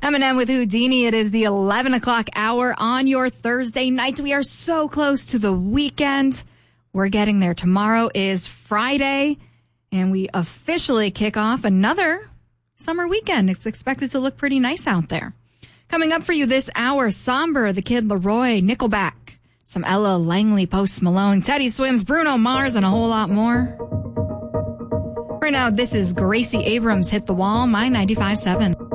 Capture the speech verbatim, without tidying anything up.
Eminem with Houdini. It is the eleven o'clock hour on your Thursday night. We are so close to the weekend. We're getting there. Tomorrow is Friday, and we officially kick off another summer weekend. It's expected to look pretty nice out there. Coming up for you this hour, Somber, The Kid Laroi, Nickelback, some Ella Langley, Post Malone, Teddy Swims, Bruno Mars, and a whole lot more. Right now, this is Gracie Abrams, Hit the Wall, My ninety-five point seven.